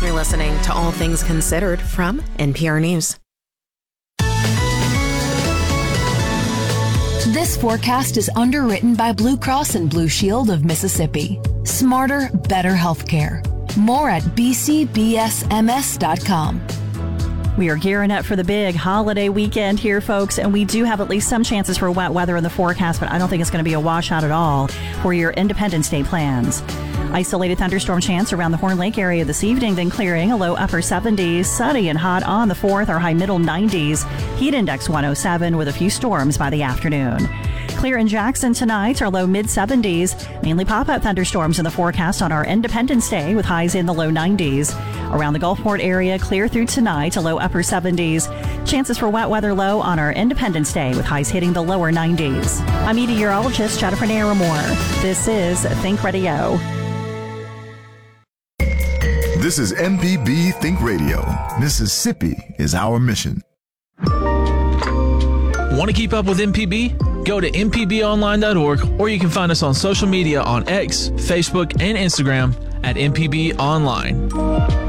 You're listening to All Things Considered from NPR News. This forecast is underwritten by Blue Cross and Blue Shield of Mississippi. Smarter, better healthcare. More at bcbsms.com. We are gearing up for the big holiday weekend here, folks, and we do have at least some chances for wet weather in the forecast, but I don't think it's going to be a washout at all for your Independence Day plans. Isolated thunderstorm chance around the Horn Lake area this evening, then clearing, a low upper 70s, sunny and hot on the 4th, our high middle 90s, heat index 107 with a few storms by the afternoon. Clear in Jackson tonight, our low mid-70s, mainly pop-up thunderstorms in the forecast on our Independence Day with highs in the low 90s. Around the Gulfport area, clear through tonight, a low upper 70s. Chances for wet weather low on our Independence Day with highs hitting the lower 90s. I'm meteorologist Jennifer Naramore. This is Think Radio. This is MPB Think Radio. Mississippi is our mission. Want to keep up with MPB? Go to mpbonline.org, or you can find us on social media on X, Facebook, and Instagram at MPB Online.